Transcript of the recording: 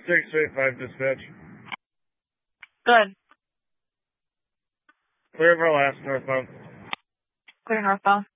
685 dispatch. Good. Clear of our last northbound. Clear northbound.